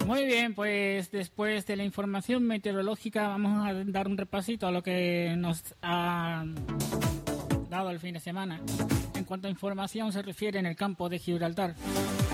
Muy bien, pues después de la información meteorológica vamos a dar un repasito a lo que nos ha dado el fin de semana en cuanto a información se refiere en el campo de Gibraltar.